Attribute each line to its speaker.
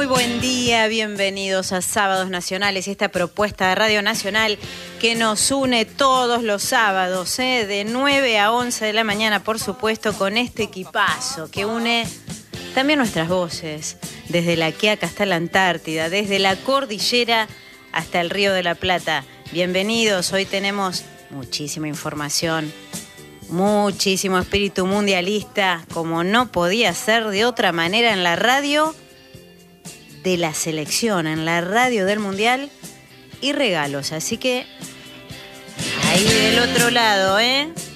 Speaker 1: Muy buen día, bienvenidos a Sábados Nacionales y esta propuesta de Radio Nacional que nos une todos los sábados, de 9 a 11 de la mañana, por supuesto, con este equipazo que une también nuestras voces, desde la Quiaca hasta la Antártida, desde la cordillera hasta el Río de la Plata. Bienvenidos, hoy tenemos muchísima información, muchísimo espíritu mundialista, como no podía ser de otra manera en la radio de la selección, en la radio del Mundial, y regalos. Así que ahí del otro lado,